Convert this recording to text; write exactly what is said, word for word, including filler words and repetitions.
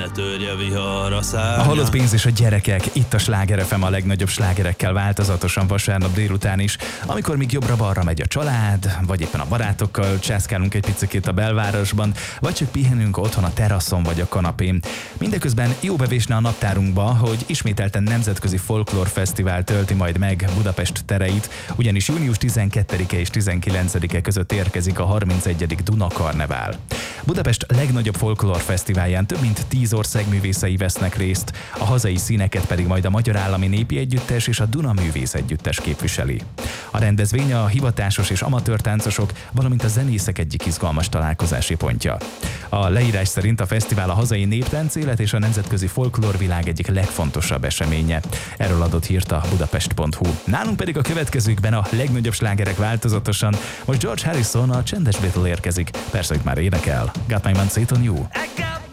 ne törje vihar a szárnya. A halott pénz és a gyerekek, itt a Sláger ef em a legnagyobb slágerekkel változatosan vasárnap délután is, amikor még jobbra-balra megy a család, vagy éppen a barátokkal császkálunk egy picikét a belvárosban, vagy csak pihenünk otthon a teraszon vagy a kanapén. Mindeközben jó bevésne a naptárunkba, hogy ismételten nemzetközi folklórfesztivál tölti majd meg Budapest tereit, ugyanis június tizenkettedike és tizenkilencedike között érkezik a harmincegyedik Duna Karnevál. Budapest legnagyobb folklórfesztiválján több mint tíz ország művészei vesznek részt, a hazai színeket pedig majd a Magyar Állami Népi Együttes és a Duna Művész Együttes képviseli. A rendezvény a hivatásos és amatőr táncosok, valamint a zenészek egyik izgalmas találkozási pontja. A leírás szerint a fesztivál a hazai néptáncélet és a nemzetközi folklórvilág egyik legfontosabb eseménye. Erről adott hírt a budapest pont hu. Nálunk pedig a következőkben a legnagyobb slágerek változatosan. Most George Harrison, a Csendes Beatle érkezik. Persze, hogy már énekel. Got My Mind Set on You.